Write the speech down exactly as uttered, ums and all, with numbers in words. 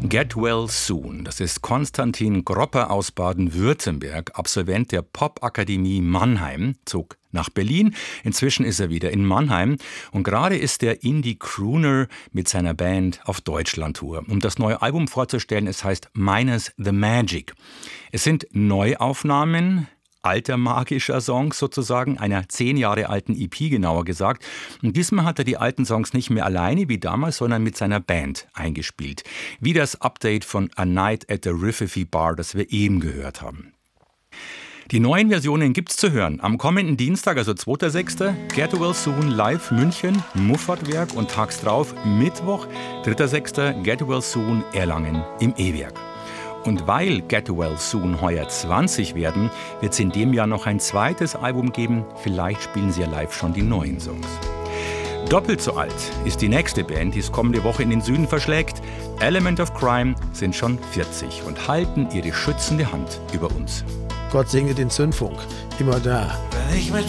Get Well Soon, das ist Konstantin Gropper aus Baden-Württemberg, Absolvent der Popakademie Mannheim, zog nach Berlin. Inzwischen ist er wieder in Mannheim und gerade ist der Indie-Crooner mit seiner Band auf Deutschland-Tour. Um das neue Album vorzustellen, es heißt Minus the Magic. Es sind Neuaufnahmen alter magischer Songs sozusagen, einer zehn Jahre alten E P genauer gesagt. Und diesmal hat er die alten Songs nicht mehr alleine wie damals, sondern mit seiner Band eingespielt. Wie das Update von A Night at the Riffraff Bar, das wir eben gehört haben. Die neuen Versionen gibt's zu hören am kommenden Dienstag, also zweiter sechster Get Well Soon live München, Muffatwerk und tags drauf Mittwoch, dritter sechster Get Well Soon Erlangen im E-Werk. Und weil Get Well Soon heuer zwanzig werden, wird es in dem Jahr noch ein zweites Album geben. Vielleicht spielen sie ja live schon die neuen Songs. Doppelt so alt ist die nächste Band, die es kommende Woche in den Süden verschlägt. Element of Crime sind schon vierzig und halten ihre schützende Hand über uns. Gott segne den Zündfunk, immer da. Wenn ich mit